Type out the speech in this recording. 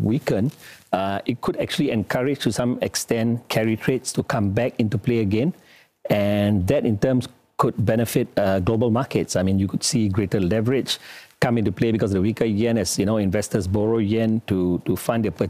weaken, it could actually encourage to some extent carry trades to come back into play again. And that in terms could benefit global markets. I mean, you could see greater leverage come into play because of the weaker yen as, investors borrow yen to fund their purchase